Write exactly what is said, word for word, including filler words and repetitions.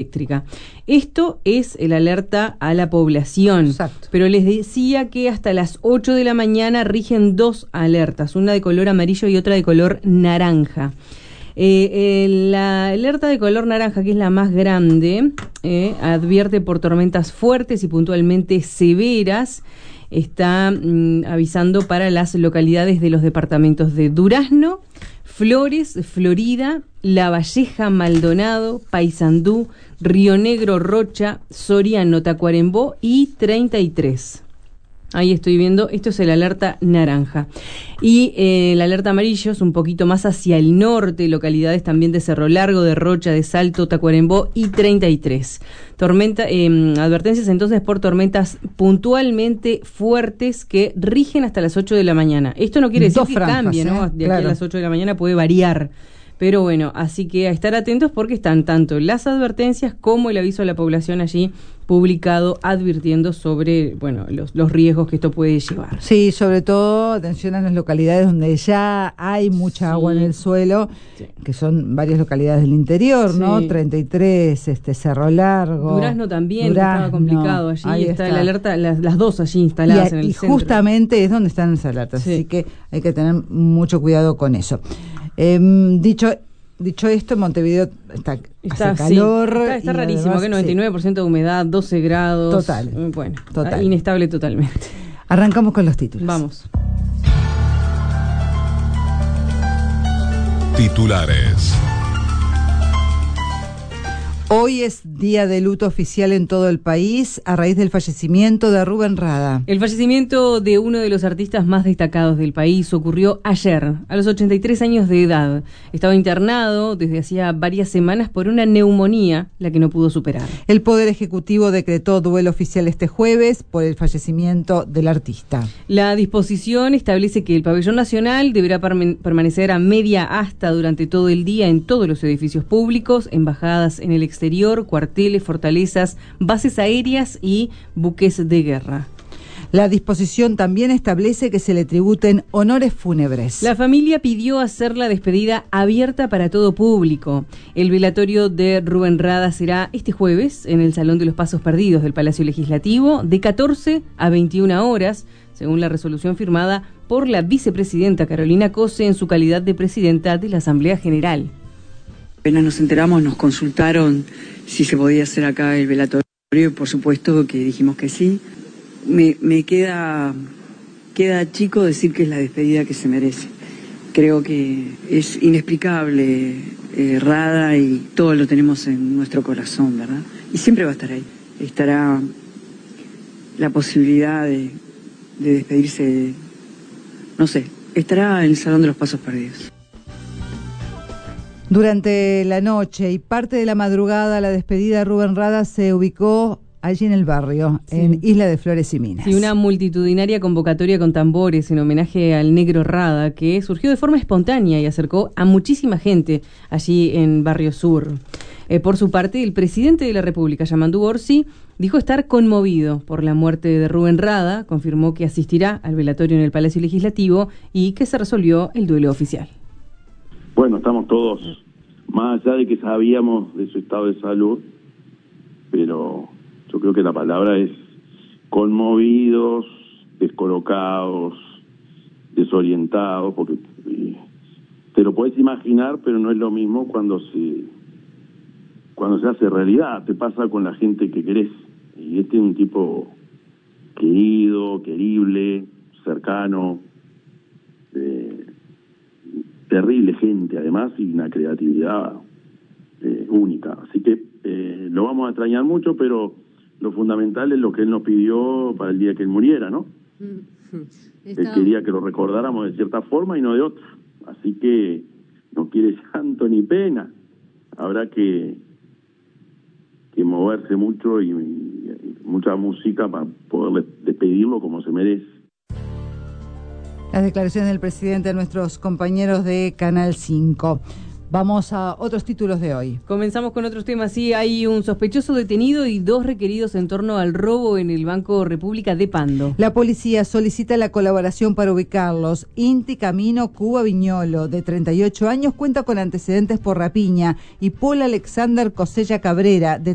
eléctrica. Esto es el alerta a la población. Exacto. Pero les decía que hasta las ocho de la mañana rigen dos alertas, una de color amarillo y otra de color naranja. Eh, eh, la alerta de color naranja, que es la más grande, eh, advierte por tormentas fuertes y puntualmente severas. Está mm, avisando para las localidades de los departamentos de Durazno, Flores, Florida, La Valleja, Maldonado, Paysandú, Río Negro, Rocha, Soriano, Tacuarembó y treinta y tres. Ahí estoy viendo, esto es el alerta naranja. Y eh, el alerta amarillo es un poquito más hacia el norte, localidades también de Cerro Largo, de Rocha, de Salto, Tacuarembó y treinta y tres. Tormenta, eh, advertencias entonces por tormentas puntualmente fuertes que rigen hasta las ocho de la mañana. Esto no quiere decir Dos que franjas, cambie, ¿no? ¿eh? De Claro. aquí a las ocho de la mañana puede variar. Pero bueno, así que a estar atentos porque están tanto las advertencias como el aviso a la población allí publicado advirtiendo sobre, bueno, los, los riesgos que esto puede llevar. Sí, sobre todo atención a las localidades donde ya hay mucha Sí. agua en el suelo, Sí. que son varias localidades del interior, ¿no? Sí. treinta y tres, este, Cerro Largo. Durazno también, que Durazno, estaba complicado allí, ahí está, está. la alerta, las, las dos allí Y, instaladas a- en el y centro. justamente es donde están las alertas, Sí. así que hay que tener mucho cuidado con eso. Eh, dicho dicho esto, en Montevideo está, Está, hace sí, calor. está, está y rarísimo, además, que noventa y nueve por ciento de humedad, doce grados. Total, eh, Bueno, total. inestable totalmente. sí. Arrancamos con los títulos. Vamos. Titulares. Hoy es día de luto oficial en todo el país a raíz del fallecimiento de Rubén Rada. El fallecimiento de uno de los artistas más destacados del país ocurrió ayer, a los ochenta y tres años de edad. Estaba internado desde hacía varias semanas por una neumonía, la que no pudo superar. El Poder Ejecutivo decretó duelo oficial este jueves por el fallecimiento del artista. La disposición establece que el pabellón nacional deberá perme- permanecer a media asta durante todo el día en todos los edificios públicos, embajadas en el exterior, cuarteles, fortalezas, bases aéreas y buques de guerra. La disposición también establece que se le tributen honores fúnebres. La familia pidió hacer la despedida abierta para todo público. El velatorio de Rubén Rada será este jueves en el Salón de los Pasos Perdidos del Palacio Legislativo de catorce a veintiuna horas, según la resolución firmada por la vicepresidenta Carolina Cose en su calidad de presidenta de la Asamblea General. Apenas nos enteramos, nos consultaron si se podía hacer acá el velatorio y por supuesto que dijimos que sí. Me, me queda, queda chico decir que es la despedida que se merece. Creo que es inexplicable, eh, Rada, y todo lo tenemos en nuestro corazón, ¿verdad? Y siempre va a estar ahí. Estará la posibilidad de, de despedirse, no sé, estará en el Salón de los Pasos Perdidos. Durante la noche y parte de la madrugada, la despedida de Rubén Rada se ubicó allí en el barrio, Sí. en Isla de Flores y Minas. Sí, una multitudinaria convocatoria con tambores en homenaje al negro Rada, que surgió de forma espontánea y acercó a muchísima gente allí en Barrio Sur. Eh, por su parte, el presidente de la República, Yamandu Orsi, dijo estar conmovido por la muerte de Rubén Rada, confirmó que asistirá al velatorio en el Palacio Legislativo y que se resolvió el duelo oficial. Bueno, estamos todos, más allá de que sabíamos de su estado de salud, pero yo creo que la palabra es conmovidos, descolocados, desorientados, porque eh, te lo puedes imaginar, pero no es lo mismo cuando se cuando se hace realidad. Te pasa con la gente que querés, y este es un tipo querido, querible, cercano, eh, terrible gente además, y una creatividad eh, única. Así que eh, lo vamos a extrañar mucho, pero lo fundamental es lo que él nos pidió para el día que él muriera, ¿no? Está... Él quería que lo recordáramos de cierta forma y no de otra. Así que no quiere llanto ni pena. Habrá que, que moverse mucho y, y mucha música para poder despedirlo como se merece. Las declaraciones del presidente a nuestros compañeros de Canal cinco. Vamos a otros títulos de hoy. Comenzamos con otros temas. Sí, hay un sospechoso detenido y dos requeridos en torno al robo en el Banco República de Pando. La policía solicita la colaboración para ubicarlos. Inti Camino Cuba Viñolo, de treinta y ocho años, cuenta con antecedentes por rapiña, y Paul Alexander Cosella Cabrera, de